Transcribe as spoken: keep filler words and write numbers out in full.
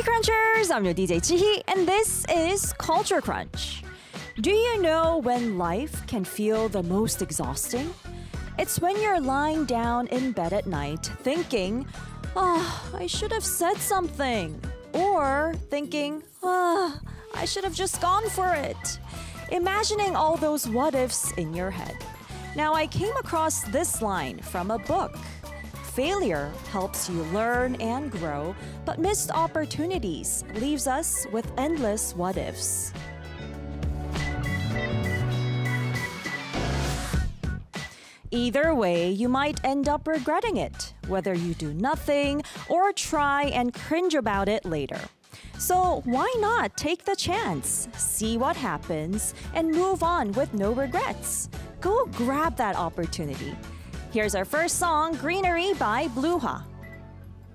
Crunchers! I'm your D J Chihi, and this is Culture Crunch. Do you know when life can feel the most exhausting? It's when you're lying down in bed at night thinking, oh, I should have said something. Or thinking, oh, I should have just gone for it. Imagining all those what ifs in your head. Now, I came across this line from a book. Failure helps you learn and grow, but missed opportunities leaves us with endless what ifs. Either way, you might end up regretting it, whether you do nothing or try and cringe about it later. So why not take the chance, see what happens, and move on with no regrets? Go grab that opportunity. Here's our first song, Greenery by Bluha.